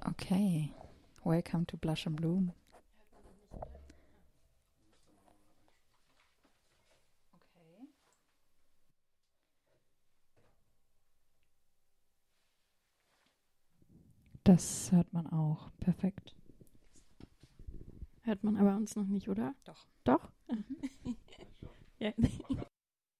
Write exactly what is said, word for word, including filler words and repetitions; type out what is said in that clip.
Okay, welcome to Blush and Bloom. Okay. Das hört man auch. Perfekt. Hört man aber uns noch nicht, oder? Doch. Doch? Ja.